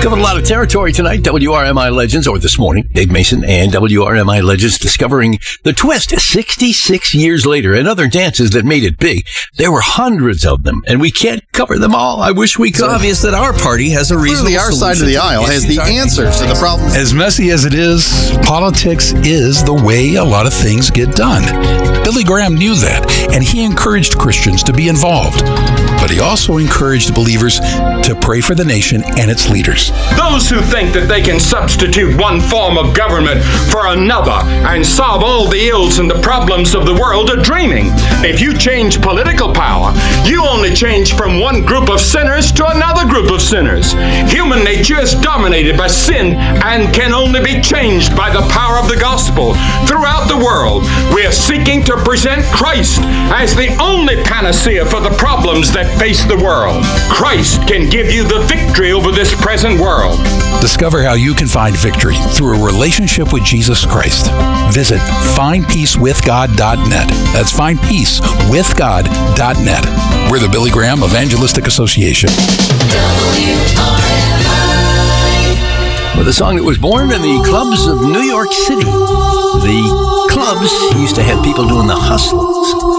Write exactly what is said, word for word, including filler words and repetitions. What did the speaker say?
Covered a lot of territory tonight. W R M I Legends, or this morning, Dave Mason and W R M I Legends discovering the twist sixty-six years later and other dances that made it big. There were hundreds of them, and we can't cover them all. I wish we could. It's obvious that our party has a reasonable Clearly, our side of the aisle has the answers to the problems. As messy as it is, politics is the way a lot of things get done. Billy Graham knew that, and he encouraged Christians to be involved. But he also encouraged believers to pray for the nation and its leaders. Those who think that they can substitute one form of government for another and solve all the ills and the problems of the world are dreaming. If you change political power, you only change from one group of sinners to another group of sinners. Human nature is dominated by sin and can only be changed by the power of the gospel. Throughout the world, we are seeking to present Christ as the only panacea for the problems that face the world. Christ can give you the victory over this present world. Discover how you can find victory through a relationship with Jesus Christ. Visit find peace with god dot net. That's find peace with god dot net. We're the Billy Graham Evangelistic Association. W R M I. With a song that was born in the clubs of New York City. The clubs used to have people doing the hustles.